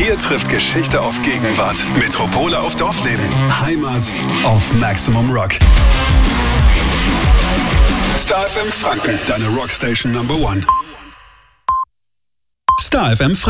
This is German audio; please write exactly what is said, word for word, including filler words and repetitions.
Hier trifft Geschichte auf Gegenwart. Metropole auf Dorfleben. Heimat auf Maximum Rock. Star F M Franken, deine Rockstation Number One. Star F M Franken.